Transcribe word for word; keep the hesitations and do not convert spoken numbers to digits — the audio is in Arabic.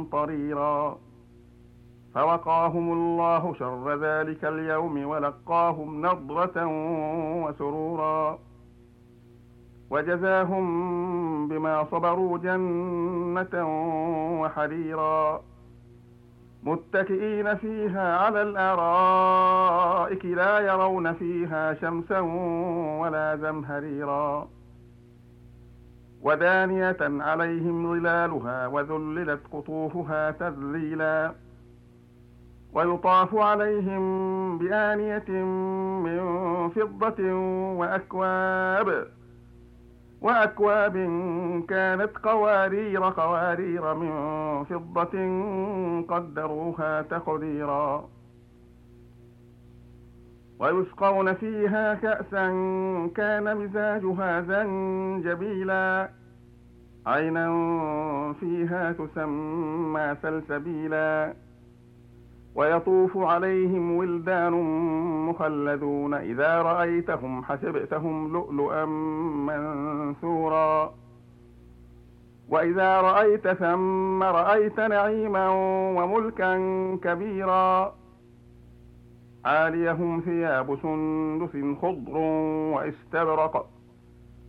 قمطريرا. فوقاهم الله شر ذلك اليوم ولقاهم نضرة وسرورا وجزاهم بما صبروا جنة وحريرا متكئين فيها على الأرائك لا يرون فيها شمسا ولا زمهريرا ودانية عليهم ظلالها وذللت قطوفها تذليلا ويطاف عليهم بآنية من فضة وأكواب وأكواب كانت قوارير قوارير من فضة قدروها تقديرا ويسقون فيها كأسا كان مزاجها زنجبيلا عينا فيها تسمى سلسبيلا ويطوف عليهم ولدان مخلدون إذا رأيتهم حسبتهم لؤلؤا منثورا وإذا رأيت ثم رأيت نعيما وملكا كبيرا عاليهم ثياب سندس خضر واستبرق